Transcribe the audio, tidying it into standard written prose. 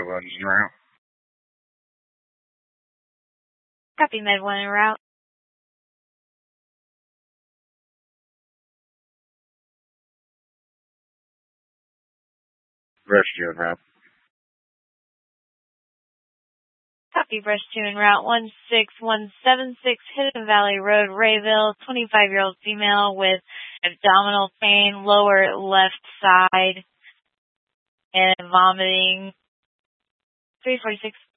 Med 1 en route. Copy, Med 1 en route. Brush 2 en route. Copy, Brush 2 en route. 16176 Hidden Valley Road, Rayville. 25-year-old female with abdominal pain, lower left side, and vomiting. 346.